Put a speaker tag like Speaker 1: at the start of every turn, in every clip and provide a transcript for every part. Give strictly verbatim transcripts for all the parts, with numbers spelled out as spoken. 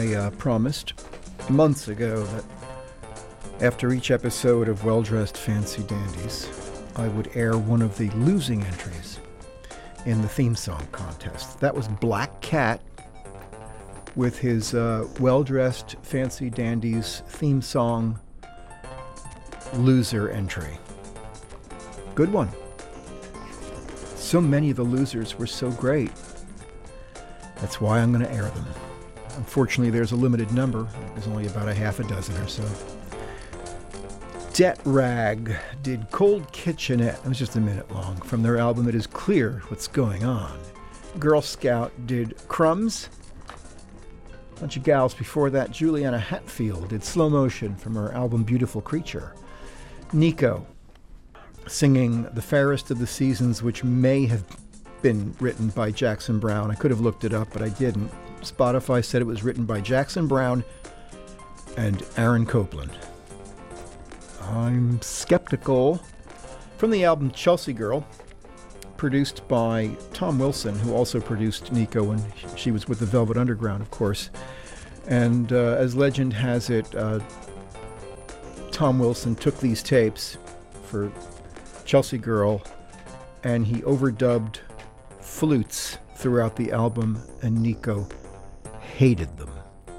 Speaker 1: I uh, promised months ago that after each episode of Well-Dressed Fancy Dandies, I would air one of the losing entries in the theme song contest. That was Black Cat with his uh, Well-Dressed Fancy Dandies theme song loser entry. Good one. So many of the losers were so great. That's why I'm going to air them. Unfortunately, there's a limited number. There's only about a half a dozen or so. Det Rag did Cold Kitchenette. It was just a minute long. From their album, It Is Clear What's Going On. Girl Scout did Crumbs. A bunch of gals before that. Juliana Hatfield did Slow Motion from her album Beautiful Creature. Nico singing The Fairest of the Seasons, which may have been written by Jackson Browne. I could have looked it up, but I didn't. Spotify said it was written by Jackson Browne and Aaron Copland. I'm skeptical. From the album Chelsea Girl, produced by Tom Wilson, who also produced Nico when she was with the Velvet Underground, of course. And uh, as legend has it, uh, Tom Wilson took these tapes for Chelsea Girl and he overdubbed flutes throughout the album, and Nico hated them.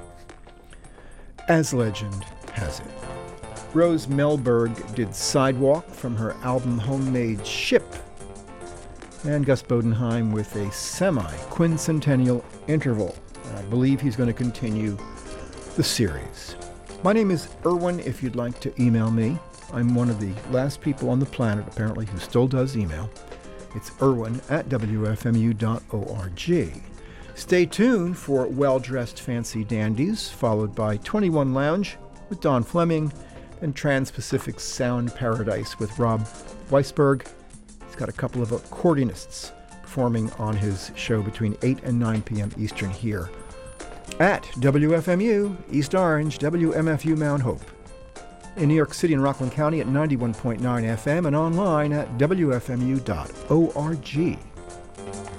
Speaker 1: As legend has it. Rose Melberg did Sidewalk from her album Homemade Ship, and Gus Bodenheim with a semi-quincentennial interval. And I believe he's going to continue the series. My name is Erwin, if you'd like to email me. I'm one of the last people on the planet, apparently, who still does email. It's Erwin at W F M U dot org. Stay tuned for Well-Dressed Fancy Dandies, followed by twenty-one Lounge with Don Fleming, and Trans-Pacific Sound Paradise with Rob Weisberg. He's got a couple of accordionists performing on his show between eight and nine p.m. Eastern here at W F M U, East Orange, W M F U Mount Hope. In New York City and Rockland County at ninety-one point nine F M and online at W F M U dot org.